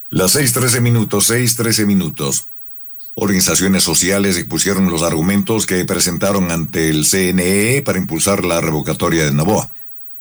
Las 6:13 minutos, 6:13 minutos. Organizaciones sociales expusieron los argumentos que presentaron ante el CNE para impulsar la revocatoria de Noboa.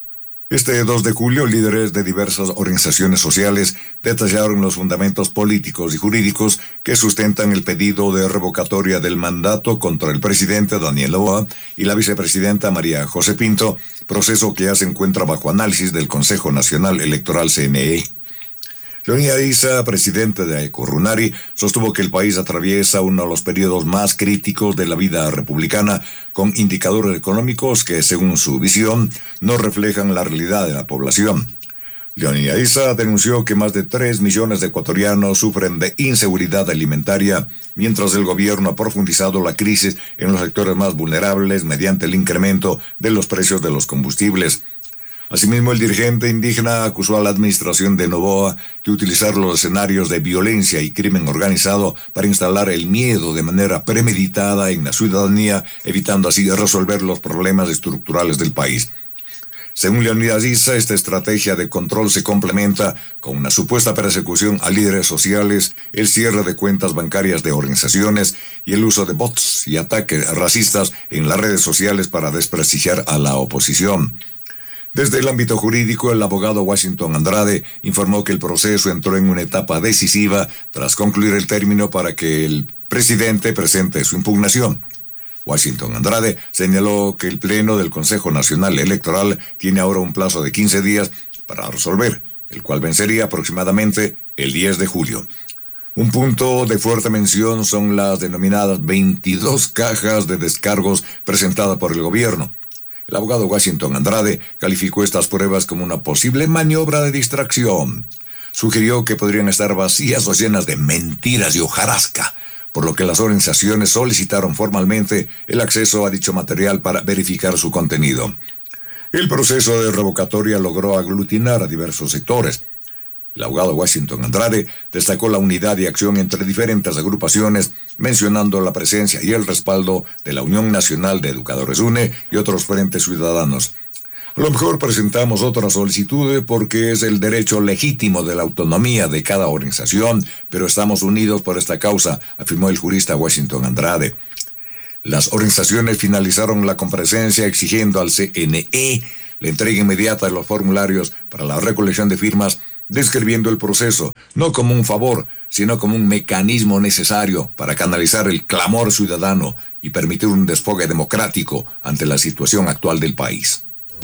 Este 2 de julio, líderes de diversas organizaciones sociales detallaron los fundamentos políticos y jurídicos que sustentan el pedido de revocatoria del mandato contra el presidente Daniel Noboa y la vicepresidenta María José Pinto, proceso que ya se encuentra bajo análisis del Consejo Nacional Electoral CNE. Leonidas Issa, presidente de Corunari, sostuvo que el país atraviesa uno de los periodos más críticos de la vida republicana, con indicadores económicos que, según su visión, no reflejan la realidad de la población. Leonidas Issa denunció que más de 3 millones de ecuatorianos sufren de inseguridad alimentaria, mientras el gobierno ha profundizado la crisis en los sectores más vulnerables mediante el incremento de los precios de los combustibles. Asimismo, el dirigente indígena acusó a la administración de Noboa de utilizar los escenarios de violencia y crimen organizado para instalar el miedo de manera premeditada en la ciudadanía, evitando así resolver los problemas estructurales del país. Según Leonidas Issa, esta estrategia de control se complementa con una supuesta persecución a líderes sociales, el cierre de cuentas bancarias de organizaciones y el uso de bots y ataques racistas en las redes sociales para desprestigiar a la oposición. Desde el ámbito jurídico, el abogado Washington Andrade informó que el proceso entró en una etapa decisiva tras concluir el término para que el presidente presente su impugnación. Washington Andrade señaló que el Pleno del Consejo Nacional Electoral tiene ahora un plazo de 15 días para resolver, el cual vencería aproximadamente el 10 de julio. Un punto de fuerte mención son las denominadas 22 cajas de descargos presentadas por el gobierno. El abogado Washington Andrade calificó estas pruebas como una posible maniobra de distracción. Sugirió que podrían estar vacías o llenas de mentiras y hojarasca, por lo que las organizaciones solicitaron formalmente el acceso a dicho material para verificar su contenido. El proceso de revocatoria logró aglutinar a diversos sectores. El abogado Washington Andrade destacó la unidad y acción entre diferentes agrupaciones, mencionando la presencia y el respaldo de la Unión Nacional de Educadores UNE y otros frentes ciudadanos. A lo mejor presentamos otra solicitud porque es el derecho legítimo de la autonomía de cada organización, pero estamos unidos por esta causa, afirmó el jurista Washington Andrade. Las organizaciones finalizaron la comparecencia exigiendo al CNE la entrega inmediata de los formularios para la recolección de firmas, describiendo el proceso no como un favor, sino como un mecanismo necesario para canalizar el clamor ciudadano y permitir un desfogue democrático ante la situación actual del país.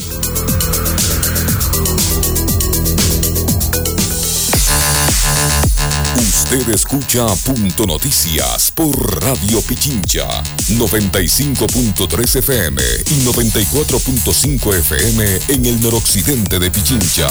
Usted escucha Punto Noticias por Radio Pichincha, 95.3 FM y 94.5 FM en el noroccidente de Pichincha.